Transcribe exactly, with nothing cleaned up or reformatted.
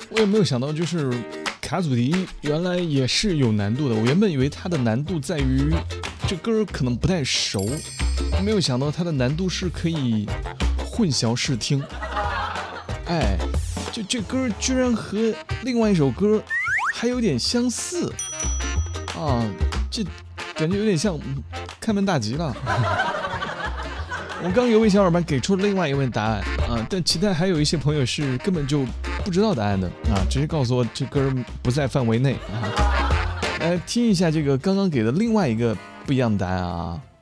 我也没有想到，就是卡祖笛原来也是有难度的。我原本以为它的难度在于这歌可能不太熟，没有想到它的难度是可以混淆视听。哎，这这歌居然和另外一首歌还有点相似啊！这感觉有点像开门大吉了。我刚有位小伙伴给出了另外一位答案啊，但其他还有一些朋友是根本就不知道答案的啊，直接告诉我这歌不在范围内啊。来听一下这个刚刚给的另外一个不一样的答案啊。